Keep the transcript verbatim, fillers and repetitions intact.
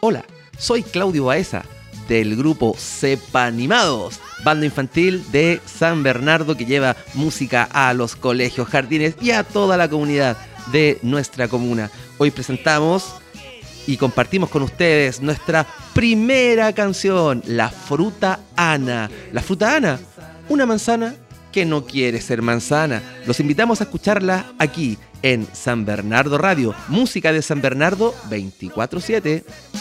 Hola, soy Claudio Baeza, del grupo Cepa Animados, banda infantil de San Bernardo que lleva música a los colegios, jardines y a toda la comunidad de nuestra comuna. Hoy presentamos y compartimos con ustedes nuestra primera canción, La Fruta Ana. La Fruta Ana, una manzana que no quiere ser manzana. Los invitamos a escucharla aquí en San Bernardo Radio, música de San Bernardo veinticuatro siete.